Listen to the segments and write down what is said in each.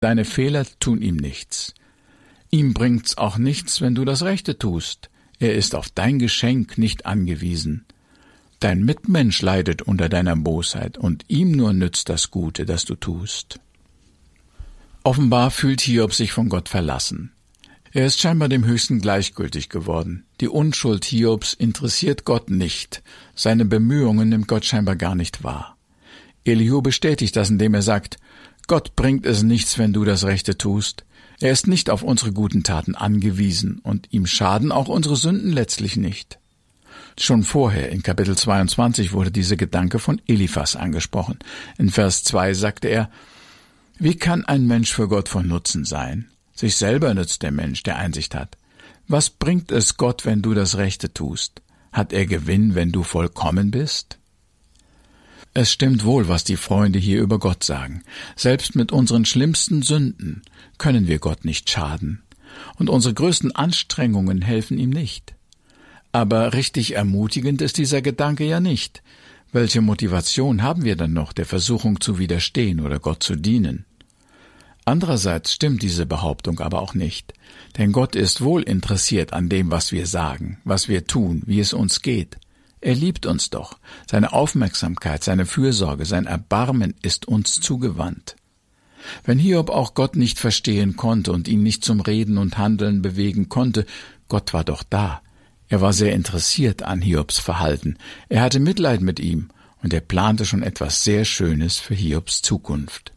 Deine Fehler tun ihm nichts. Ihm bringt's auch nichts, wenn du das Rechte tust. Er ist auf dein Geschenk nicht angewiesen. Dein Mitmensch leidet unter deiner Bosheit, und ihm nur nützt das Gute, das du tust. Offenbar fühlt Hiob sich von Gott verlassen. Er ist scheinbar dem Höchsten gleichgültig geworden. Die Unschuld Hiobs interessiert Gott nicht. Seine Bemühungen nimmt Gott scheinbar gar nicht wahr. Elihu bestätigt das, indem er sagt, Gott bringt es nichts, wenn du das Rechte tust. Er ist nicht auf unsere guten Taten angewiesen, und ihm schaden auch unsere Sünden letztlich nicht. Schon vorher, in Kapitel 22, wurde dieser Gedanke von Eliphas angesprochen. In Vers 2 sagte er, wie kann ein Mensch für Gott von Nutzen sein? Sich selber nützt der Mensch, der Einsicht hat. Was bringt es Gott, wenn du das Rechte tust? Hat er Gewinn, wenn du vollkommen bist? Es stimmt wohl, was die Freunde hier über Gott sagen. Selbst mit unseren schlimmsten Sünden können wir Gott nicht schaden. Und unsere größten Anstrengungen helfen ihm nicht. Aber richtig ermutigend ist dieser Gedanke ja nicht. Welche Motivation haben wir dann noch, der Versuchung zu widerstehen oder Gott zu dienen? Andererseits stimmt diese Behauptung aber auch nicht, denn Gott ist wohl interessiert an dem, was wir sagen, was wir tun, wie es uns geht. Er liebt uns doch. Seine Aufmerksamkeit, seine Fürsorge, sein Erbarmen ist uns zugewandt. Wenn Hiob auch Gott nicht verstehen konnte und ihn nicht zum Reden und Handeln bewegen konnte, Gott war doch da. Er war sehr interessiert an Hiobs Verhalten. Er hatte Mitleid mit ihm und er plante schon etwas sehr Schönes für Hiobs Zukunft.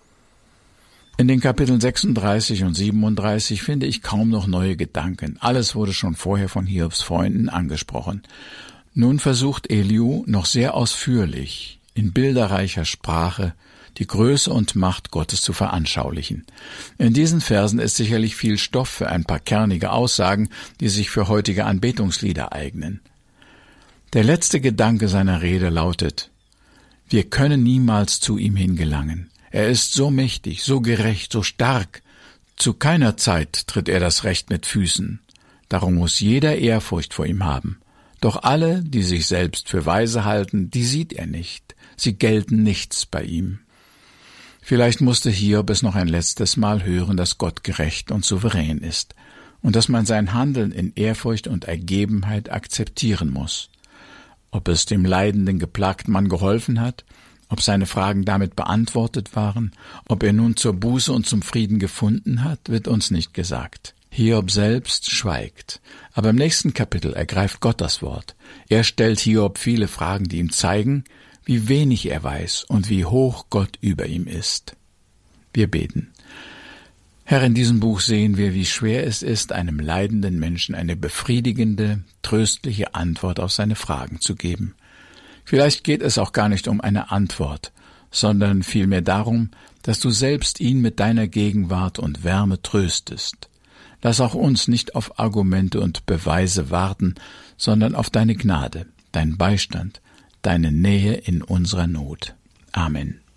In den Kapiteln 36 und 37 finde ich kaum noch neue Gedanken. Alles wurde schon vorher von Hiobs Freunden angesprochen. Nun versucht Elihu noch sehr ausführlich, in bilderreicher Sprache, die Größe und Macht Gottes zu veranschaulichen. In diesen Versen ist sicherlich viel Stoff für ein paar kernige Aussagen, die sich für heutige Anbetungslieder eignen. Der letzte Gedanke seiner Rede lautet: Wir können niemals zu ihm hingelangen. Er ist so mächtig, so gerecht, so stark. Zu keiner Zeit tritt er das Recht mit Füßen. Darum muss jeder Ehrfurcht vor ihm haben. Doch alle, die sich selbst für weise halten, die sieht er nicht. Sie gelten nichts bei ihm. Vielleicht musste Hiob es noch ein letztes Mal hören, dass Gott gerecht und souverän ist und dass man sein Handeln in Ehrfurcht und Ergebenheit akzeptieren muss. Ob es dem leidenden, geplagten Mann geholfen hat, ob seine Fragen damit beantwortet waren, ob er nun zur Buße und zum Frieden gefunden hat, wird uns nicht gesagt. Hiob selbst schweigt, aber im nächsten Kapitel ergreift Gott das Wort. Er stellt Hiob viele Fragen, die ihm zeigen, wie wenig er weiß und wie hoch Gott über ihm ist. Wir beten. Herr, in diesem Buch sehen wir, wie schwer es ist, einem leidenden Menschen eine befriedigende, tröstliche Antwort auf seine Fragen zu geben. Vielleicht geht es auch gar nicht um eine Antwort, sondern vielmehr darum, dass du selbst ihn mit deiner Gegenwart und Wärme tröstest. Lass auch uns nicht auf Argumente und Beweise warten, sondern auf deine Gnade, deinen Beistand, deine Nähe in unserer Not. Amen.